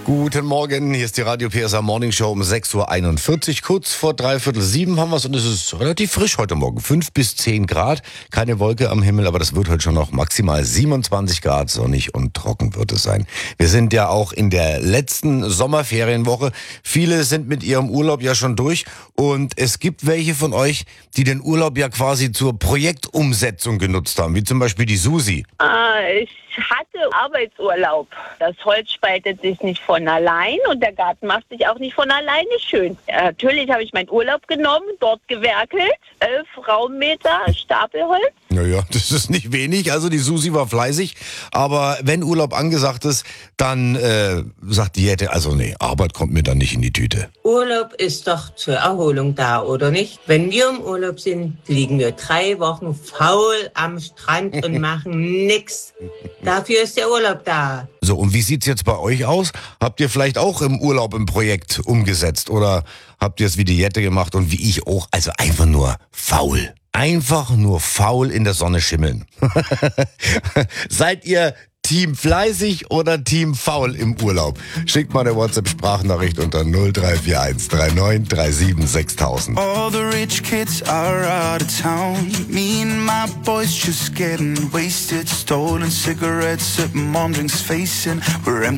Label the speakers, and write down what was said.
Speaker 1: Guten Morgen, hier ist die Radio PSA Morning Show um 6.41 Uhr. Kurz vor 6:45 haben wir es und es ist relativ frisch heute Morgen. 5 bis 10 Grad, keine Wolke am Himmel, aber das wird heute schon noch maximal 27 Grad, sonnig und trocken wird es sein. Wir sind ja auch in der letzten Sommerferienwoche. Viele sind mit ihrem Urlaub ja schon durch und es gibt welche von euch, die den Urlaub ja quasi zur Projektumsetzung genutzt haben, wie zum Beispiel die Susi.
Speaker 2: Ich hatte Arbeitsurlaub. Das Holz spaltet sich nicht von allein und der Garten macht sich auch nicht von alleine schön. Natürlich habe ich meinen Urlaub genommen, dort gewerkelt, 11 Raummeter Stapelholz.
Speaker 1: Naja, das ist nicht wenig, also die Susi war fleißig, aber wenn Urlaub angesagt ist, dann sagt die Jette, also nee, Arbeit kommt mir dann nicht in die Tüte.
Speaker 3: Urlaub ist doch zur Erholung da, oder nicht? Wenn wir im Urlaub sind, liegen wir 3 Wochen faul am Strand und machen nix. Dafür ist der Urlaub da.
Speaker 1: So, und wie sieht's jetzt bei euch aus? Habt ihr vielleicht auch im Urlaub ein Projekt umgesetzt oder habt ihr es wie die Jette gemacht und wie ich auch, also einfach nur faul? Einfach nur faul in der Sonne schimmeln. Seid ihr Team fleißig oder Team faul im Urlaub? Schickt mal eine WhatsApp-Sprachnachricht unter 0341 39 37 6000.
Speaker 4: All the rich kids are out of town. Me and my boys just getting wasted. Stolen cigarettes at mom drinks facing. We're empty.